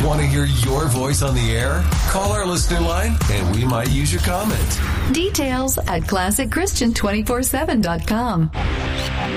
Want to hear your voice on the air? Call our listener line and we might use your comment. Details at ClassicChristian247.com.